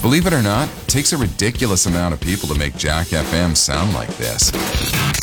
Believe it or not, it takes a ridiculous amount of people to make Jack FM sound like this.